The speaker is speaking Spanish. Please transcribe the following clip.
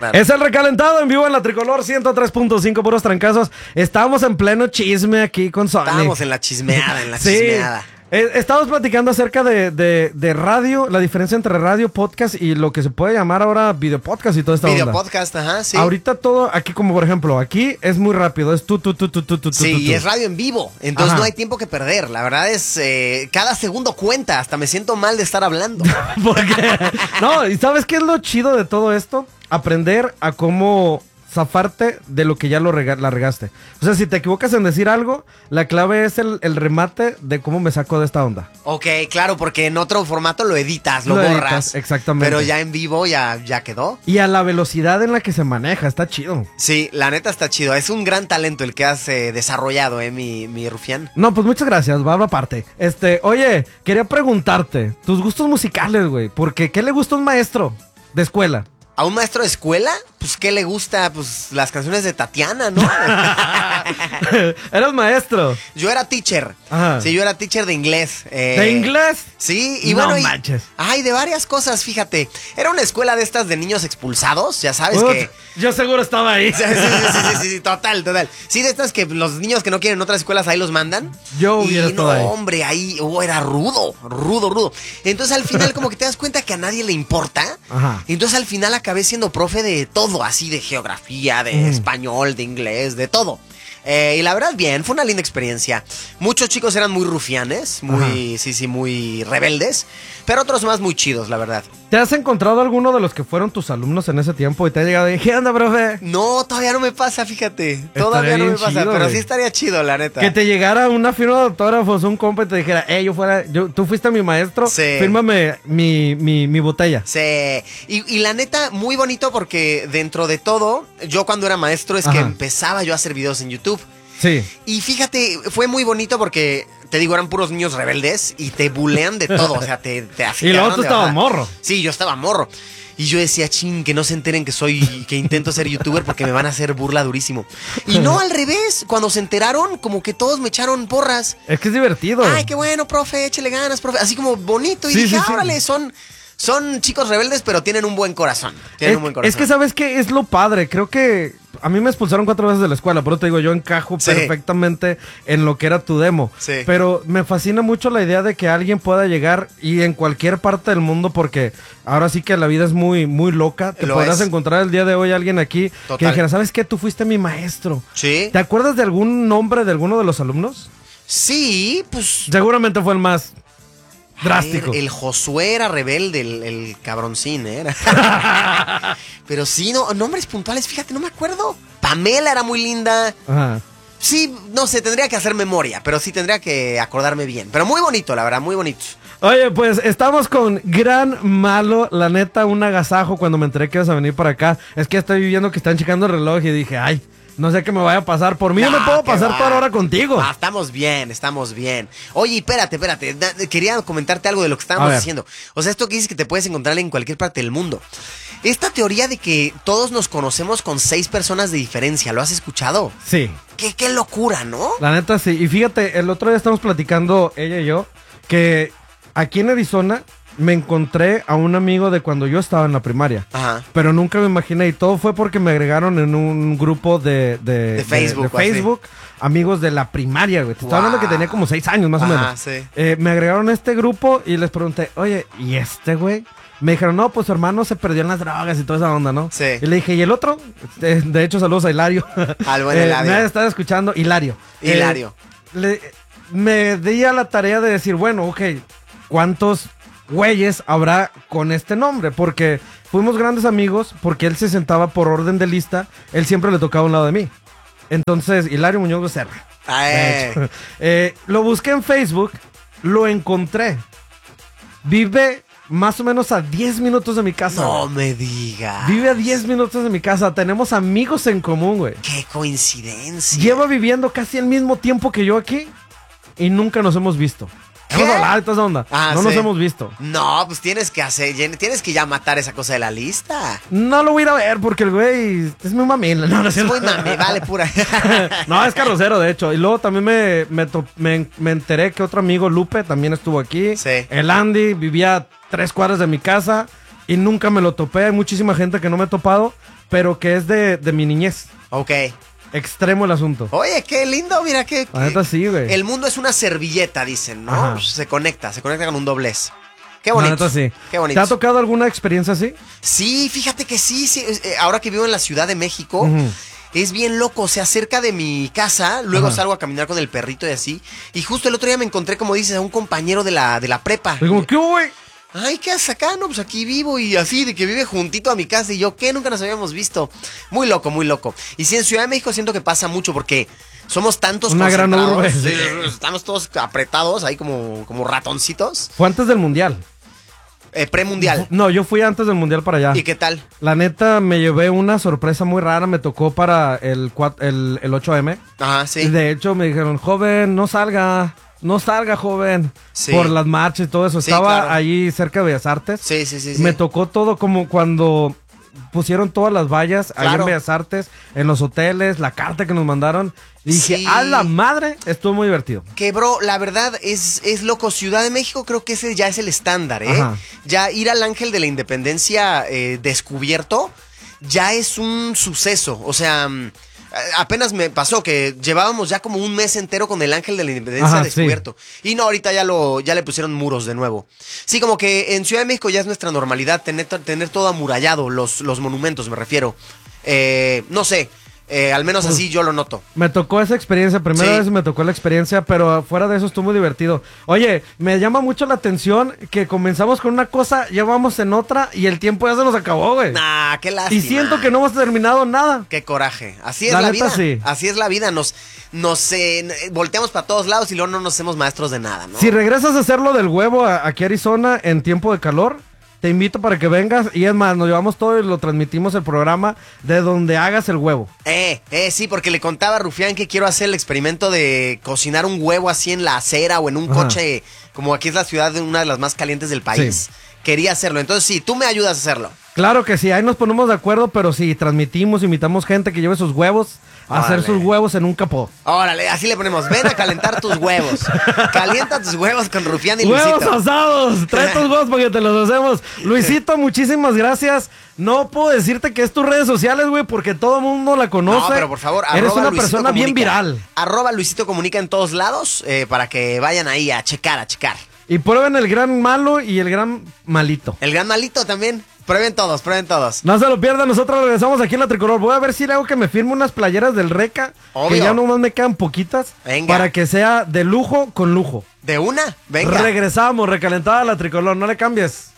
Es el recalentado en vivo en la Tricolor 103.5, puros trancazos. Estamos en pleno chisme aquí con Sony. Estamos en la chismeada, Sí. chismeada. Estamos platicando acerca de radio, la diferencia entre radio, podcast y lo que se puede llamar ahora video podcast y toda esta onda. Video podcast, ajá, sí. Ahorita todo, aquí como por ejemplo, aquí es muy rápido, es tú. Sí, y es radio en vivo, entonces Ajá. no hay tiempo que perder. La verdad es, cada segundo cuenta, hasta me siento mal de estar hablando. Porque, no, ¿y sabes qué es lo chido de todo esto? Aprender a cómo zafarte de lo que ya la regaste. O sea, si te equivocas en decir algo, la clave es el remate de cómo me saco de esta onda. Ok, claro, porque en otro formato lo editas, lo Lo borras. editas, exactamente. Pero ya en vivo ya quedó. Y a la velocidad en la que se maneja, está chido. Sí, la neta está chido. Es un gran talento el que has desarrollado, mi rufián. No, pues muchas gracias, va aparte. Oye, quería preguntarte, tus gustos musicales, güey, porque ¿qué le gusta a un maestro de escuela? ¿A un maestro de escuela? Pues, ¿qué le gusta? Pues, las canciones de Tatiana, ¿no? Eras maestro. Yo era teacher. Ajá. Sí, yo era teacher de inglés. ¿De inglés? Sí, y No bueno. manches. Ay, de varias cosas, fíjate. Era una escuela de estas de niños expulsados, ya sabes que. Yo seguro estaba ahí. Sí, total. Sí, de estas que los niños que no quieren otras escuelas ahí los mandan. Yo hubiera estado ahí. Hombre, ahí era rudo. Entonces al final como que te das cuenta que a nadie le importa. Ajá. Entonces al final acabé siendo profe de todo, así de geografía, de español, de inglés, de todo. Y la verdad, bien, fue una linda experiencia. Muchos chicos eran muy rufianes, muy rebeldes, pero otros más muy chidos, la verdad. ¿Te has encontrado alguno de los que fueron tus alumnos en ese tiempo y te ha llegado y ¿qué onda, profe? No, todavía no me pasa, fíjate. Todavía no me pasa, chido, pero güey. sí estaría chido, la neta. Que te llegara una firma de autógrafos, un compa y te dijera, tú fuiste mi maestro, Sí. fírmame mi botella. Sí, y la neta, muy bonito porque dentro de todo, yo cuando era maestro es que Ajá. empezaba yo a hacer videos en YouTube. Sí. Y fíjate, fue muy bonito porque, te digo, eran puros niños rebeldes y te bulean de todo, o sea, te así. Y luego te tú agarran de estabas bajada. morro. Sí, yo estaba morro. Y yo decía, chin, que no se enteren que intento ser youtuber porque me van a hacer burla durísimo. Y no, al revés, cuando se enteraron, como que todos me echaron porras. Es que es divertido. Ay, qué bueno, profe, échele ganas, profe. Así como bonito. Y Sí, dije, sí, sí. órale, son chicos rebeldes, pero tienen un buen corazón. Es que sabes que es lo padre, creo que a mí me expulsaron 4 veces de la escuela, pero te digo, yo encajo Sí. perfectamente en lo que era tu demo. Sí. Pero me fascina mucho la idea de que alguien pueda llegar y en cualquier parte del mundo, porque ahora sí que la vida es muy, muy loca. Te Lo podrás es. encontrar el día de hoy alguien aquí que Total. dijera, ¿sabes qué? Tú fuiste mi maestro. Sí. ¿Te acuerdas de algún nombre de alguno de los alumnos? Sí, pues. Seguramente fue el más drástico. A ver, el Josué era rebelde, el cabroncín, era. Pero sí, no, nombres puntuales, fíjate, no me acuerdo. Pamela era muy linda. Ajá. Sí, no sé, tendría que hacer memoria, pero sí tendría que acordarme bien. Pero muy bonito, la verdad, muy bonito. Oye, pues estamos con Gran Malo, la neta, un agasajo cuando me enteré que ibas a venir para acá. Es que estoy viendo que están checando el reloj y dije, ay, no sé qué me vaya a pasar. Por mí no me puedo que pasar va. toda la hora contigo. Ah, estamos bien. Oye, espérate. Quería comentarte algo de lo que A estábamos ver. diciendo. O sea, esto que dices que te puedes encontrar en cualquier parte del mundo. Esta teoría de que todos nos conocemos con 6 personas de diferencia, ¿lo has escuchado? Sí, Qué locura, ¿no? la neta sí. Y fíjate, el otro día estamos platicando, ella y yo, que aquí en Arizona me encontré a un amigo de cuando yo estaba en la primaria. Ajá. Pero nunca me imaginé, y todo fue porque me agregaron en un grupo de Facebook, de Facebook, amigos de la primaria, güey. Te estaba hablando que tenía como 6 años más o Ajá, menos. sí. Me agregaron a este grupo y les pregunté, oye, ¿y este güey? Me dijeron, no, pues su hermano se perdió en las drogas y toda esa onda, ¿no? Sí. Y le dije, ¿y el otro? De hecho, saludos a Hilario. Al buen Hilario. Me ha estado escuchando, Hilario. Hilario. Me di a la tarea de decir, bueno, ok, ¿cuántos güeyes habrá con este nombre? Porque fuimos grandes amigos, porque él se sentaba por orden de lista, él siempre le tocaba a un lado de mí. Entonces, Hilario Muñoz Becerra. De hecho. Lo busqué en Facebook, lo encontré. Vive más o menos a 10 minutos de mi casa. No güey. me digas. Vive a 10 minutos de mi casa. Tenemos amigos en común, güey. Qué coincidencia. Lleva viviendo casi el mismo tiempo que yo aquí y nunca nos hemos visto. ¿Qué? Hemos hablado de toda esa onda. Ah, no sí. nos hemos visto. No, pues tienes que ya matar esa cosa de la lista. No lo voy a ir a ver porque el güey es muy mamila. No, no es Es cierto. muy mame, vale, pura. No, es carrocero, de hecho. Y luego también me enteré que otro amigo, Lupe, también estuvo aquí. Sí. El Andy vivía 3 cuadras de mi casa. y nunca me lo topé. Hay muchísima gente que no me he topado, pero que es de mi niñez. Ok. Extremo el asunto. Oye, qué lindo, mira que... La neta sí, güey. El mundo es una servilleta, dicen, ¿no? Ajá. Se conecta con un doblez. Qué La bonito. neta sí. Qué bonito. ¿Te ha tocado alguna experiencia así? Sí, fíjate que sí. Ahora que vivo en la Ciudad de México, Ujú. es bien loco. Se acerca de mi casa, luego Ajá. salgo a caminar con el perrito y así. Y justo el otro día me encontré, como dices, a un compañero de la prepa. Y como, ¿qué, güey? Ay, ¿qué haces acá? No, pues aquí vivo y así, de que vive juntito a mi casa. Y yo, ¿qué? Nunca nos habíamos visto. Muy loco, muy loco. Y sí, en Ciudad de México siento que pasa mucho porque somos tantos Una gran concentrados. urbe. Sí, estamos todos apretados ahí como ratoncitos. Fue antes del mundial. Premundial. No, yo fui antes del mundial para allá. ¿Y qué tal? La neta, me llevé una sorpresa muy rara. Me tocó para el 8M. Ajá, Y sí. de hecho me dijeron, joven, no salga, joven. Sí. Por las marchas y todo eso. Sí, Estaba claro. ahí cerca de Bellas Artes. Sí, sí, sí. Me tocó todo como cuando pusieron todas las vallas ahí en Claro. Bellas Artes, en los hoteles, la carta que nos mandaron. Y dije, Sí. a la madre, estuvo muy divertido. Que, bro, la verdad es loco. Ciudad de México creo que ese ya es el estándar, ¿eh? Ajá. Ya ir al Ángel de la Independencia descubierto ya es un suceso. O sea, apenas me pasó que llevábamos ya como un mes entero con el Ángel de la Independencia Ajá, descubierto. Y no, ahorita ya le pusieron muros de nuevo. Sí, como que en Ciudad de México ya es nuestra normalidad tener todo amurallado, los monumentos, me refiero. No sé. Al menos así yo lo noto. Me tocó esa experiencia, primera Sí. vez me tocó la experiencia, pero fuera de eso estuvo muy divertido. Oye, me llama mucho la atención que comenzamos con una cosa, ya vamos en otra y el tiempo ya se nos acabó, güey. Nah, qué lástima. Y siento que no hemos terminado nada. Qué coraje. Así es La la neta, vida. sí. Así es la vida. Nos volteamos para todos lados y luego no nos hacemos maestros de nada, ¿no? Si regresas a hacer lo del huevo aquí a Arizona en tiempo de calor, te invito para que vengas y es más, nos llevamos todo y lo transmitimos el programa de donde hagas el huevo. Sí, porque le contaba a Rufián que quiero hacer el experimento de cocinar un huevo así en la acera o en un Ajá. coche, como aquí es la ciudad de una de las más calientes del país. Sí. Quería hacerlo. Entonces, sí, tú me ayudas a hacerlo. Claro que sí, ahí nos ponemos de acuerdo, pero si transmitimos, invitamos gente que lleve sus huevos a hacer Órale. sus huevos en un capó. Órale, así le ponemos. Ven a calentar tus huevos. Calienta tus huevos con Rufián y ¡Huevos Luisito. asados! Trae tus huevos para que te los hacemos. Luisito, muchísimas gracias. No puedo decirte que es tus redes sociales, güey, porque todo el mundo la conoce. No, pero por favor, eres arroba una Luisito persona bien Comunica. viral. Arroba Luisito Comunica en todos lados para que vayan ahí a checar. Y prueben el gran malo y el gran malito. El gran malito también. Prueben todos. No se lo pierdan, nosotros regresamos aquí en la Tricolor. Voy a ver si le hago que me firme unas playeras del Reca, Obvio. que ya nomás me quedan poquitas, Venga. para que sea de lujo con lujo. De una, venga. Regresamos, recalentada la Tricolor, no le cambies.